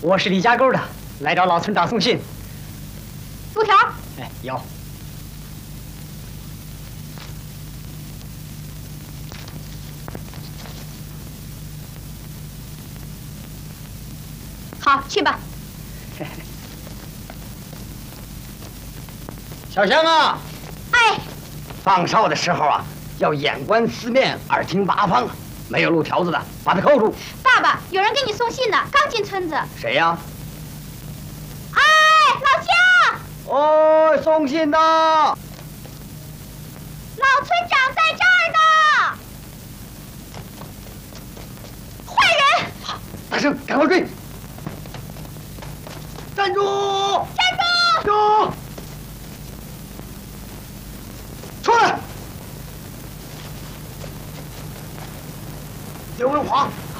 我是李家沟的，来找老村长送信。 布条？ 哎，有。 好，去吧。 小香啊， 哎， 放哨的时候啊，要眼观四面，耳听八方啊。没有路条子的，把他扣住。 爸爸，有人给你送信呢，刚进村子。 谁呀？ 哎，老乡！ 哦，送信的。 老村长在这儿呢。坏人！ 大声，赶快追！站住！ 站住！ 住！出来！刘文华，